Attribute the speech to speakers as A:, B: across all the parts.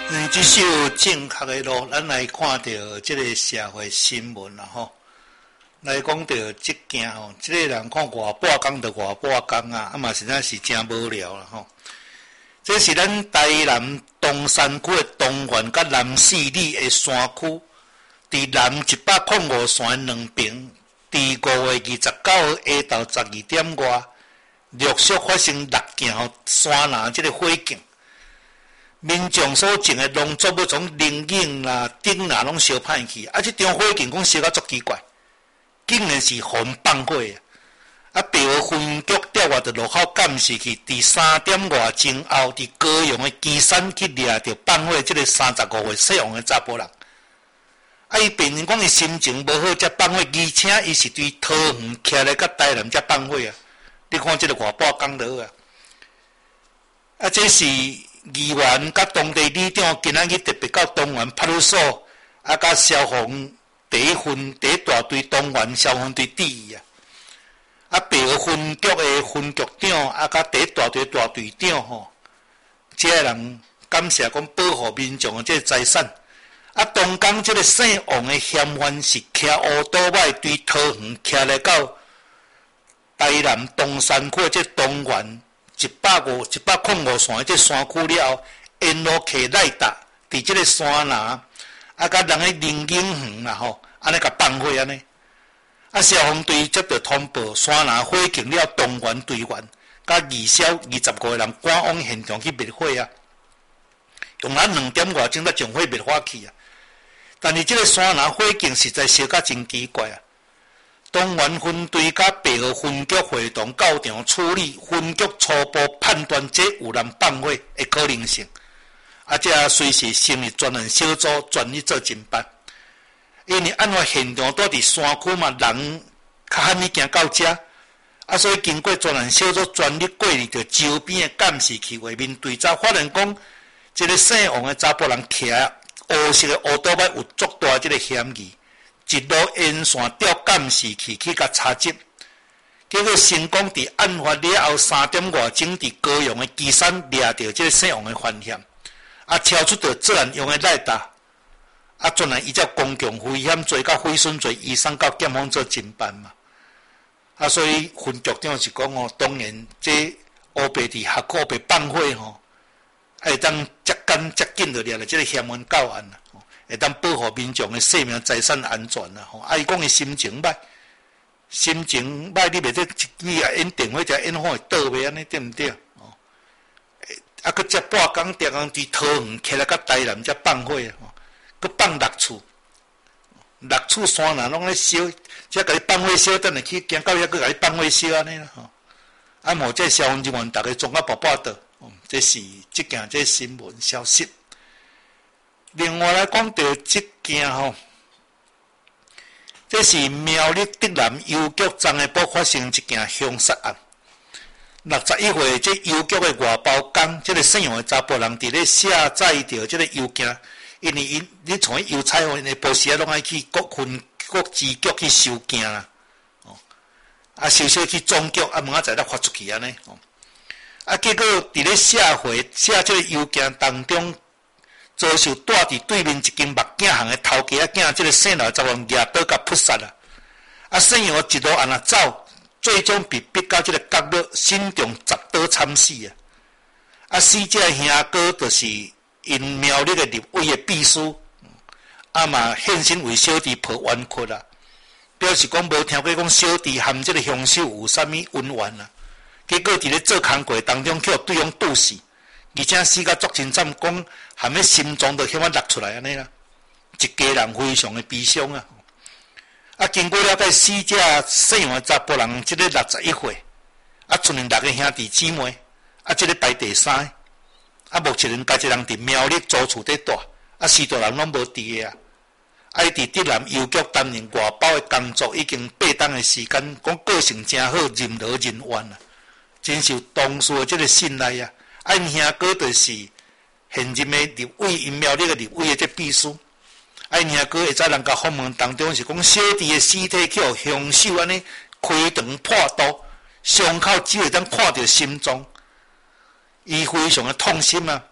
A: 这首正确的路，咱来看到这个社会新闻啦吼。来讲到这件吼，这个人看外半工就外半工啊，嘛实在是真无聊啦吼。这是咱台南东山区的东园甲南四里的山区，伫南105线两边，伫5月29号下昼12点外，陆续发生6件山林这个火警。民众所种的农作物从林荫啦、顶啦拢烧歹去，这场火警讲烧到足奇怪，竟然是风放火啊！被分局调外就落口监视去，伫3点外前后，伫高雄的旗山去掠着放火这个35岁姓王的查甫人。伊变成讲伊心情无好，才放火，而且伊是对桃园徛来甲台南才放火啊！你看这个外半工就好啊！这是。议员甲当地里长今仔日特别到东园派出所，甲消防第一大队东园消防队第一北河分局的分局长，甲第一大队大队长吼，这个人感谢讲保护民众的这个财产。东港这个姓王的嫌犯是骑乌多摆对桃园骑来到台南东山区这东园。105线的这山区了后，沿路骑赖达，伫这个山林，甲人个林荫园啦吼，安尼甲放火安尼。消防队接到通报，山林火警了，东园队员甲25个人赶往现场去灭火啊。用咱2点外钟才将火灭火去啊。但是这个山林火警实在烧甲真奇怪啊。东园分队甲北河分局会同到场处理，分局初步判断这有人放火的可能性，这随时成立专案小组专力做侦办。因为按照现场住伫山区嘛，人较罕去行到遮，所以经过专案小组专力过滤着周边的监视器画面对照，发现讲这个姓王的查甫人骑黑色的乌多摆有足大这个嫌疑。一路沿线调监视器去甲查缉，结果成功伫案发了后3点外钟，伫高雄的旗山掠到这个姓王的犯嫌，超出着作案用的赖达，转来依照公共危险罪甲毁损罪移送到检方做侦办嘛。所以分局长是讲当然这乌白伫下课被放火会当接紧就掠了这个嫌犯到案啦。会当保护民众的生命财产安全啦，伊讲伊心情歹，你袂得一支演电话，一演火会倒袂安尼对毋对？佫接半工电工伫桃园起来，甲台南才放火佫放6处山林拢咧烧，才甲你放火烧，等下去行到遐佫甲你放火烧安尼啦无这消防人员逐个装啊报道，这是即件这新闻消息。另外来讲到这件这是苗栗竹南邮局昨下晡发生一件凶杀案。61岁这邮局的外包工，这个姓王的查甫人伫咧下载着这个邮件，因为你从邮差因的部时拢爱去各支局去收件啦，收去总局问才发出去安尼结果伫咧写这个邮件当中。遭受住伫对面一间目镜行的头家囝，这个姓老查某人举刀甲扑杀啦。姓杨一路安走，最终被逼到这个角落，身中10刀惨死死者兄哥就是因苗栗的立委的秘书，嘛现身为小弟抱冤屈啦，表示讲无听过讲小弟含这个凶手有啥物恩怨啦。结果伫咧做工过当中，去对方拄死。而且死甲足真惨，讲含咧心脏都险啊落出来安尼啦，一家人非常的悲伤经过了解，死者姓王的查甫人，即个61岁，剩6个兄弟姊妹，即个排第3，目前家一人伫苗栗租厝伫住，四大人拢无伫个伊伫竹南邮局担任外包的工作，已经8档的时间，讲个性真好，任劳任怨真受同事的即个信赖因兄哥就是现任的立委，因苗栗的立委的这秘书。因兄哥会在人家访问当中是讲，小弟的尸体去互凶手安尼开肠破肚，伤口只会当看到心脏，伊非常的痛心讲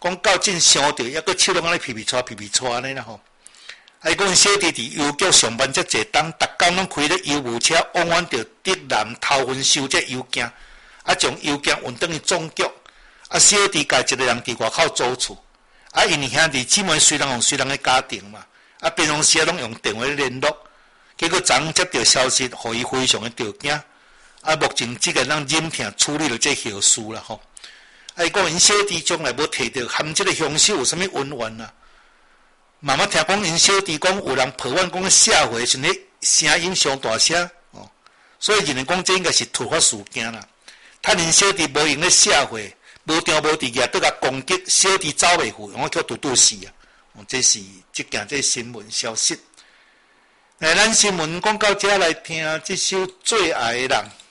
A: 讲到真伤着，抑佫手拢安尼皮皮拖安尼啦吼。伊讲小弟伫邮局上班遮济当，逐工拢开咧邮务车，往返着竹南、头份收这邮件，将邮件运转去总局。小弟家一个人伫外口租厝，因兄弟姊妹虽然有虽然的家庭嘛，平常时拢用电话联络。结果昨接到消息，互伊非常的着惊。目前即个咱忍痛处理了这后事啦吼。伊讲因小弟将来要摕到含即个凶手有啥物恩怨啊？慢慢听讲因小弟讲有人抱怨讲社会是迄声音上大声哦，所以认为讲这应该是突发事件啦。趁因小弟无用咧社会，无张无伫个，对甲攻击小弟走袂赴，我叫拄死啊！这是即件这新闻消息。咱新闻讲到遮来听，这首《最爱的人》。